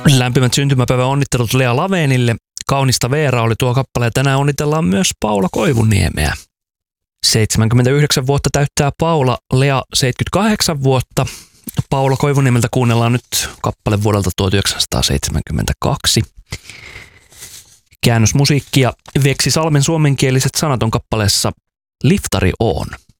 Lämpimät syntymäpäivän onnittelut Lea Laveenille. Kaunista Veera oli tuo kappale ja tänään onnitellaan myös Paula Koivuniemeä. 79 vuotta täyttää Paula, Lea 78 vuotta. Paula Koivuniemeltä kuunnellaan nyt kappale vuodelta 1972. Käännösmusiikkia Veksi Salmen suomenkieliset sanat on kappaleessa Liftari on.